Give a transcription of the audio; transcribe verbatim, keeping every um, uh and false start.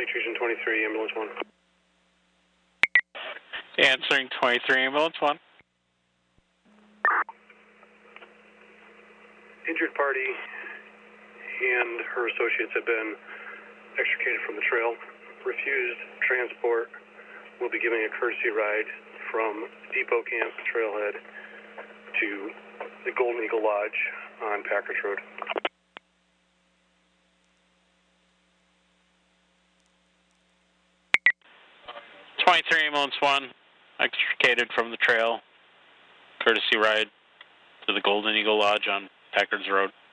White Region twenty-three, ambulance one. Answering twenty-three, ambulance one. Injured party and her associates have been extricated from the trail. Refused transport will be giving a courtesy ride from Depot Camp Trailhead to the Golden Eagle Lodge on Packers Road. twenty-three, ambulance one, extricated from the trail, courtesy ride to the Golden Eagle Lodge on Packers Road.